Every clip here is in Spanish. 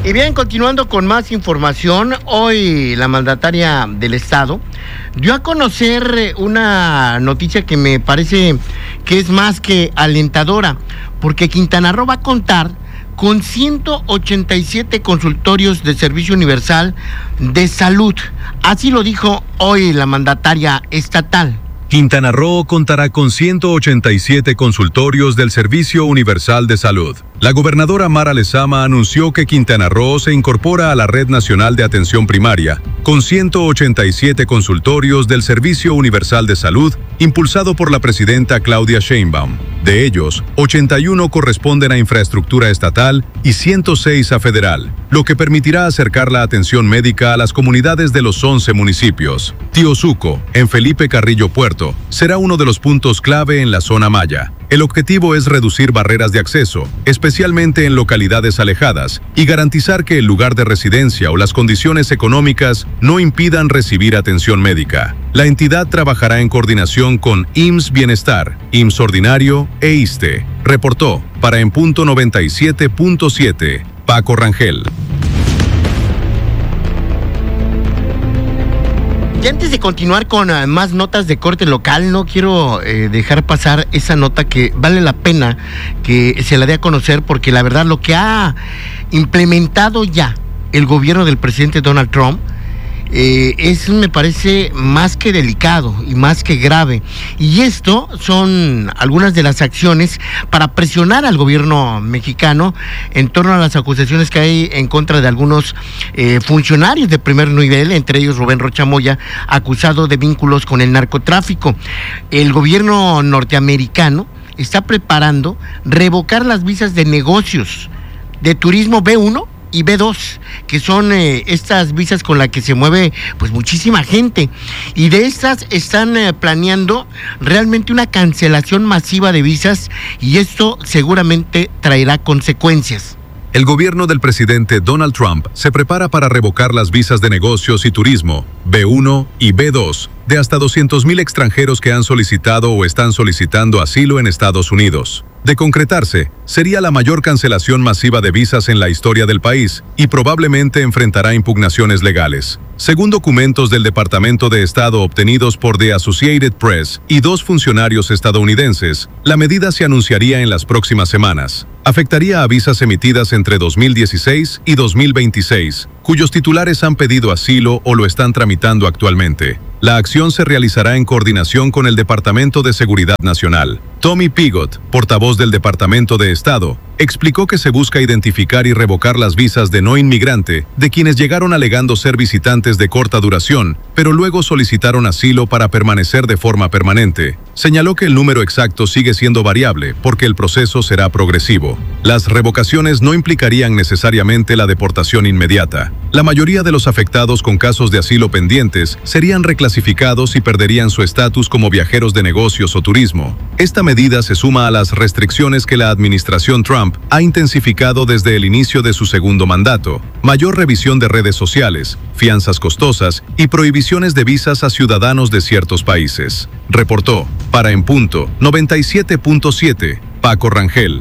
Y bien, continuando con más información, hoy la mandataria del estado dio a conocer una noticia que me parece que es más que alentadora, porque Quintana Roo va a contar con 187 consultorios de Servicio Universal de Salud. Así lo dijo hoy la mandataria estatal. Quintana Roo contará con 187 consultorios del Servicio Universal de Salud. La gobernadora Mara Lezama anunció que Quintana Roo se incorpora a la Red Nacional de Atención Primaria, con 187 consultorios del Servicio Universal de Salud, impulsado por la presidenta Claudia Sheinbaum. De ellos, 81 corresponden a infraestructura estatal y 106 a federal, lo que permitirá acercar la atención médica a las comunidades de los 11 municipios. Tiosuco, en Felipe Carrillo Puerto, será uno de los puntos clave en la zona maya. El objetivo es reducir barreras de acceso, especialmente en localidades alejadas, y garantizar que el lugar de residencia o las condiciones económicas no impidan recibir atención médica. La entidad trabajará en coordinación con IMSS Bienestar, IMSS Ordinario e ISSSTE. Reportó para En Punto 97.7, Paco Rangel. Y antes de continuar con más notas de corte local, no quiero dejar pasar esa nota que vale la pena que se la dé a conocer, porque la verdad lo que ha implementado ya el gobierno del presidente Donald Trump me parece más que delicado y más que grave. Y esto son algunas de las acciones para presionar al gobierno mexicano en torno a las acusaciones que hay en contra de algunos funcionarios de primer nivel, entre ellos Rubén Rocha Moya, acusado de vínculos con el narcotráfico. El gobierno norteamericano está preparando revocar las visas de negocios de turismo B1 y B2, que son estas visas con las que se mueve pues muchísima gente, y de estas están planeando realmente una cancelación masiva de visas, y esto seguramente traerá consecuencias. El gobierno del presidente Donald Trump se prepara para revocar las visas de negocios y turismo B1 y B2 de hasta 200,000 extranjeros que han solicitado o están solicitando asilo en Estados Unidos. De concretarse, sería la mayor cancelación masiva de visas en la historia del país y probablemente enfrentará impugnaciones legales. Según documentos del Departamento de Estado obtenidos por The Associated Press y 2 funcionarios estadounidenses, la medida se anunciaría en las próximas semanas. Afectaría a visas emitidas entre 2016 y 2026, cuyos titulares han pedido asilo o lo están tramitando actualmente. La acción se realizará en coordinación con el Departamento de Seguridad Nacional. Tommy Pigott, portavoz del Departamento de Estado, explicó que se busca identificar y revocar las visas de no inmigrante de quienes llegaron alegando ser visitantes de corta duración, pero luego solicitaron asilo para permanecer de forma permanente. Señaló que el número exacto sigue siendo variable porque el proceso será progresivo. Las revocaciones no implicarían necesariamente la deportación inmediata. La mayoría de los afectados con casos de asilo pendientes serían reclasificados y perderían su estatus como viajeros de negocios o turismo. Esta medida se suma a las restricciones que la administración Trump ha intensificado desde el inicio de su segundo mandato: mayor revisión de redes sociales, fianzas costosas y prohibiciones de visas a ciudadanos de ciertos países. Reportó para En Punto 97.7, Paco Rangel.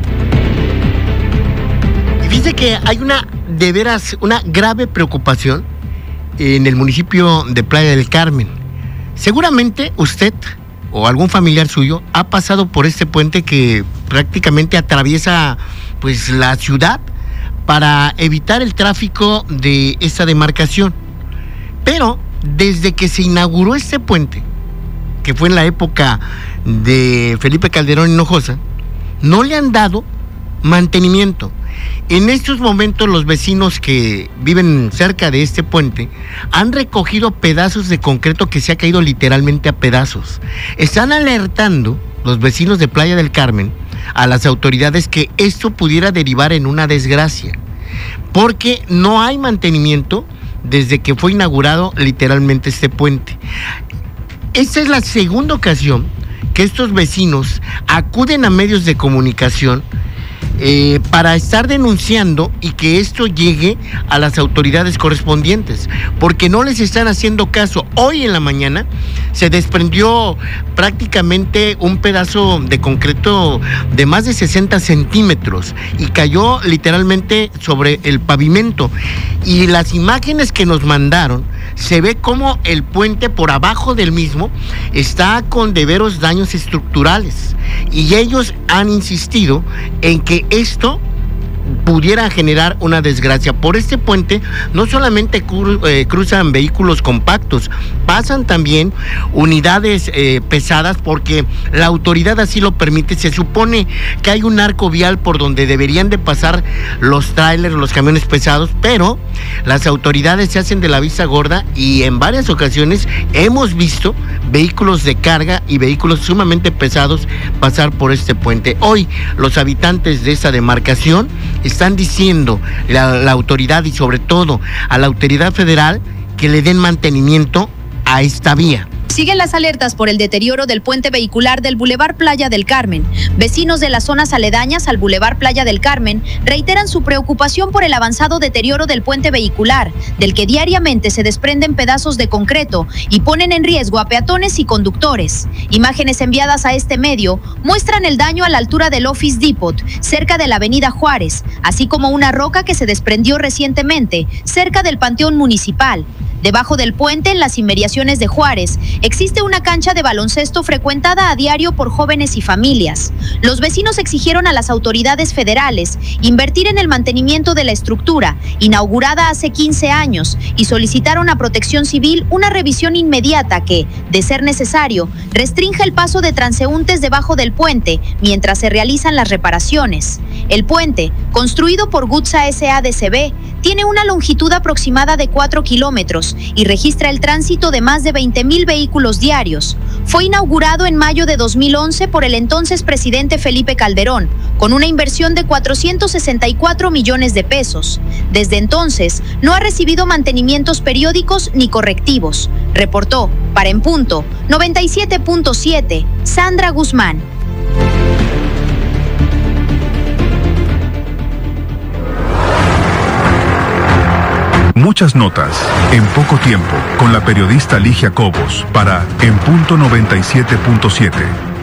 Y fíjese que hay una grave preocupación en el municipio de Playa del Carmen. Seguramente usted o algún familiar suyo ha pasado por este puente que prácticamente atraviesa pues la ciudad para evitar el tráfico de esta demarcación. Pero desde que se inauguró este puente, que fue en la época de Felipe Calderón Hinojosa, no le han dado mantenimiento. En estos momentos los vecinos que viven cerca de este puente han recogido pedazos de concreto que se ha caído literalmente a pedazos. Están alertando los vecinos de Playa del Carmen a las autoridades que esto pudiera derivar en una desgracia, porque no hay mantenimiento desde que fue inaugurado literalmente este puente. Esta es la segunda ocasión que estos vecinos acuden a medios de comunicación para estar denunciando y que esto llegue a las autoridades correspondientes, porque no les están haciendo caso. Hoy en la mañana se desprendió prácticamente un pedazo de concreto de más de 60 centímetros y cayó literalmente sobre el pavimento, y las imágenes que nos mandaron se ve como el puente por abajo del mismo está con severos daños estructurales, y ellos han insistido en que esto pudiera generar una desgracia. Por este puente no solamente cruzan vehículos compactos, pasan también unidades pesadas, porque la autoridad así lo permite. Se supone que hay un arco vial por donde deberían de pasar los trailers, los camiones pesados, pero las autoridades se hacen de la vista gorda, y en varias ocasiones hemos visto vehículos de carga y vehículos sumamente pesados pasar por este puente. Hoy los habitantes de esta demarcación están diciendo la autoridad, y sobre todo a la autoridad federal, que le den mantenimiento a esta vía. Siguen las alertas por el deterioro del puente vehicular del Boulevard Playa del Carmen. Vecinos de las zonas aledañas al Boulevard Playa del Carmen reiteran su preocupación por el avanzado deterioro del puente vehicular, del que diariamente se desprenden pedazos de concreto y ponen en riesgo a peatones y conductores. Imágenes enviadas a este medio muestran el daño a la altura del Office Depot, cerca de la avenida Juárez, así como una roca que se desprendió recientemente, cerca del Panteón Municipal. Debajo del puente, en las inmediaciones de Juárez, existe una cancha de baloncesto frecuentada a diario por jóvenes y familias. Los vecinos exigieron a las autoridades federales invertir en el mantenimiento de la estructura, inaugurada hace 15 años, y solicitaron a Protección Civil una revisión inmediata que, de ser necesario, restrinja el paso de transeúntes debajo del puente mientras se realizan las reparaciones. El puente, construido por Gutsa S.A.D.C.B., tiene una longitud aproximada de 4 kilómetros y registra el tránsito de más de 20,000 vehículos diarios. Fue inaugurado en mayo de 2011 por el entonces presidente Felipe Calderón, con una inversión de 464 millones de pesos. Desde entonces, no ha recibido mantenimientos periódicos ni correctivos. Reportó, para En Punto, 97.7, Sandra Guzmán. Muchas notas, en poco tiempo, con la periodista Ligia Cobos, para En Punto 97.7.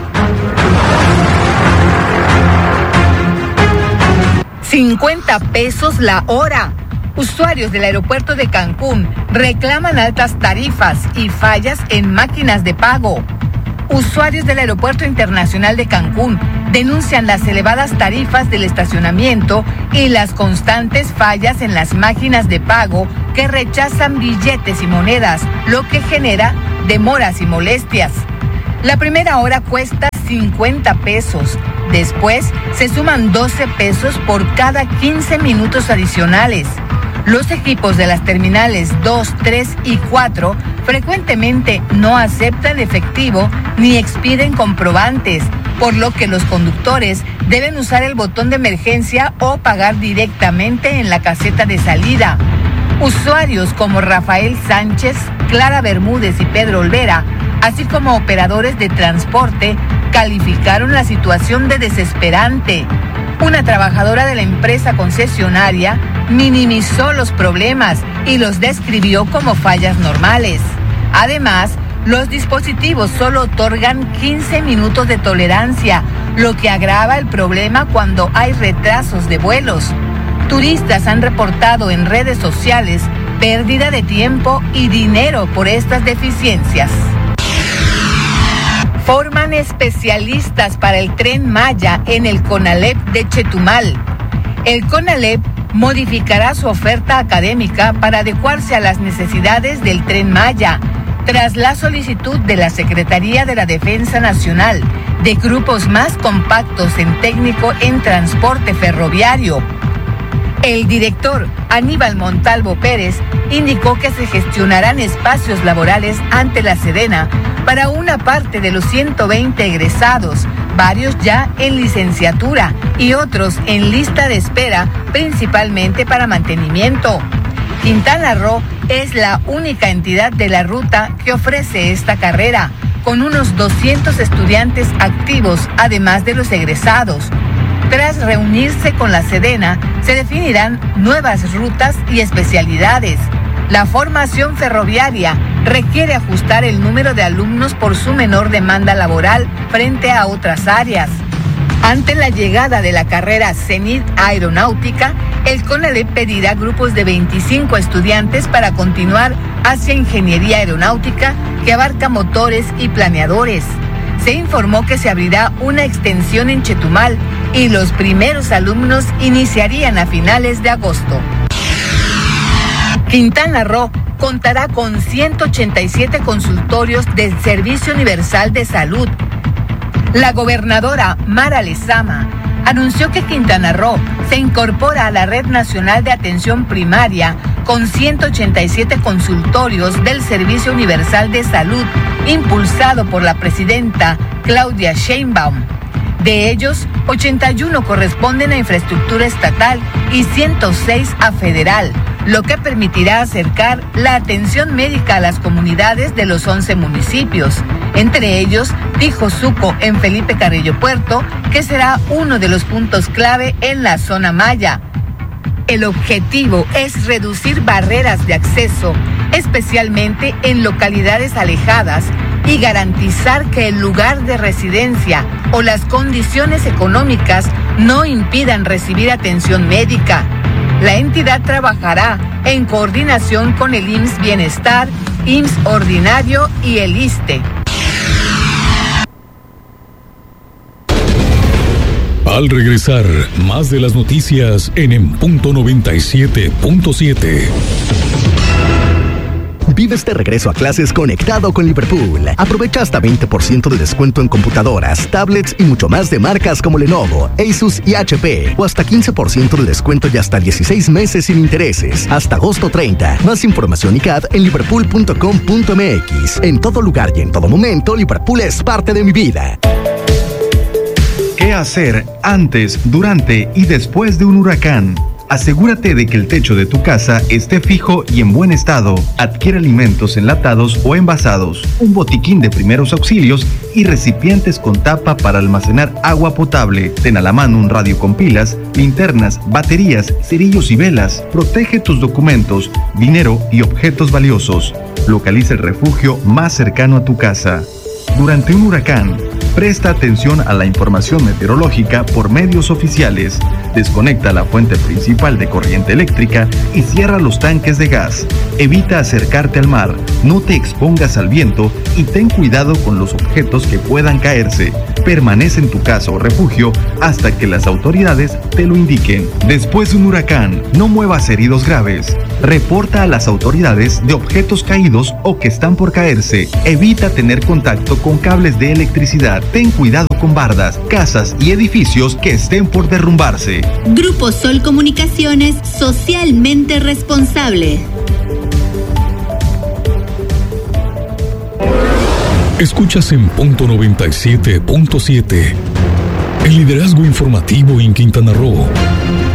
$50 la hora. Usuarios del aeropuerto de Cancún reclaman altas tarifas y fallas en máquinas de pago. Usuarios del Aeropuerto Internacional de Cancún denuncian las elevadas tarifas del estacionamiento y las constantes fallas en las máquinas de pago que rechazan billetes y monedas, lo que genera demoras y molestias. La primera hora cuesta $50. Después se suman $12 por cada 15 minutos adicionales. Los equipos de las terminales 2, 3 y 4 frecuentemente no aceptan efectivo ni expiden comprobantes, por lo que los conductores deben usar el botón de emergencia o pagar directamente en la caseta de salida. Usuarios como Rafael Sánchez, Clara Bermúdez y Pedro Olvera, así como operadores de transporte, calificaron la situación de desesperante. Una trabajadora de la empresa concesionaria minimizó los problemas y los describió como fallas normales. Además, los dispositivos solo otorgan 15 minutos de tolerancia, lo que agrava el problema cuando hay retrasos de vuelos. Turistas han reportado en redes sociales pérdida de tiempo y dinero por estas deficiencias. Forman especialistas para el Tren Maya en el CONALEP de Chetumal. El CONALEP modificará su oferta académica para adecuarse a las necesidades del Tren Maya, tras la solicitud de la Secretaría de la Defensa Nacional de grupos más compactos en técnico en transporte ferroviario. El director Aníbal Montalvo Pérez indicó que se gestionarán espacios laborales ante la Sedena para una parte de los 120 egresados, varios ya en licenciatura y otros en lista de espera, principalmente para mantenimiento. Quintana Roo es la única entidad de la ruta que ofrece esta carrera, con unos 200 estudiantes activos, además de los egresados. Tras reunirse con la Sedena, se definirán nuevas rutas y especialidades. La formación ferroviaria requiere ajustar el número de alumnos por su menor demanda laboral frente a otras áreas. Ante la llegada de la carrera CENIT Aeronáutica, el CONALEP pedirá grupos de 25 estudiantes para continuar hacia Ingeniería Aeronáutica, que abarca motores y planeadores. Se informó que se abrirá una extensión en Chetumal y los primeros alumnos iniciarían a finales de agosto. Quintana Roo contará con 187 consultorios del Servicio Universal de Salud. La gobernadora Mara Lezama anunció que Quintana Roo se incorpora a la Red Nacional de Atención Primaria con 187 consultorios del Servicio Universal de Salud, impulsado por la presidenta Claudia Sheinbaum. De ellos, 81 corresponden a infraestructura estatal y 106 a federal, lo que permitirá acercar la atención médica a las comunidades de los 11 municipios, entre ellos Tijosuco en Felipe Carrillo Puerto, que será uno de los puntos clave en la zona maya. El objetivo es reducir barreras de acceso, especialmente en localidades alejadas, y garantizar que el lugar de residencia o las condiciones económicas no impidan recibir atención médica. La entidad trabajará en coordinación con el IMSS Bienestar, IMSS Ordinario y el ISSSTE. Al regresar, más de las noticias en Punto 97.7. Vives de regreso a clases conectado con Liverpool. Aprovecha hasta 20% de descuento en computadoras, tablets y mucho más de marcas como Lenovo, Asus y HP. O hasta 15% de descuento y hasta 16 meses sin intereses. Hasta agosto 30. Más información y CAD en liverpool.com.mx. En todo lugar y en todo momento, Liverpool es parte de mi vida. ¿Qué hacer antes, durante y después de un huracán? Asegúrate de que el techo de tu casa esté fijo y en buen estado. Adquiere alimentos enlatados o envasados, un botiquín de primeros auxilios y recipientes con tapa para almacenar agua potable. Ten a la mano un radio con pilas, linternas, baterías, cerillos y velas. Protege tus documentos, dinero y objetos valiosos. Localiza el refugio más cercano a tu casa. Durante un huracán, presta atención a la información meteorológica por medios oficiales. Desconecta la fuente principal de corriente eléctrica y cierra los tanques de gas. Evita acercarte al mar, no te expongas al viento y ten cuidado con los objetos que puedan caerse. Permanece en tu casa o refugio hasta que las autoridades te lo indiquen. Después de un huracán, no muevas heridos graves. Reporta a las autoridades de objetos caídos o que están por caerse. Evita tener contacto con cables de electricidad. Ten cuidado con bardas, casas y edificios que estén por derrumbarse. Grupo Sol Comunicaciones, socialmente responsable. Escuchas en Punto 97.7. El liderazgo informativo en Quintana Roo.